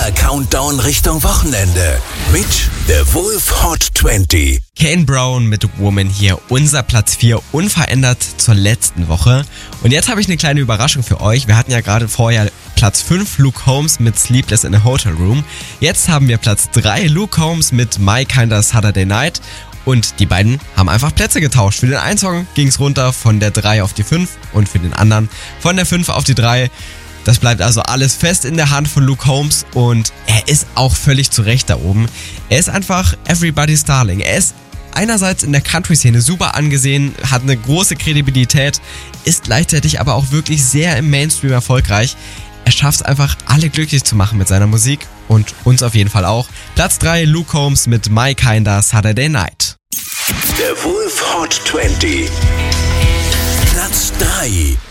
Der Countdown Richtung Wochenende mit The Wolf Hot 20. Kane Brown mit Woman hier, unser Platz 4 unverändert zur letzten Woche. Und jetzt habe ich eine kleine Überraschung für euch. Wir hatten ja gerade vorher Platz 5 Luke Combs mit Sleepless in a Hotel Room. Jetzt haben wir Platz 3 Luke Combs mit My Kinda Saturday Night. Und die beiden haben einfach Plätze getauscht. Für den einen Song ging es runter von der 3 auf die 5 und für den anderen von der 5 auf die 3. Das bleibt also alles fest in der Hand von Luke Combs und er ist auch völlig zu Recht da oben. Er ist einfach Everybody's Darling. Er ist einerseits in der Country-Szene super angesehen, hat eine große Kredibilität, ist gleichzeitig aber auch wirklich sehr im Mainstream erfolgreich. Er schafft es einfach, alle glücklich zu machen mit seiner Musik und uns auf jeden Fall auch. Platz 3, Luke Combs mit My Kinda Saturday Night. The Wolf Hot 20. Platz 3.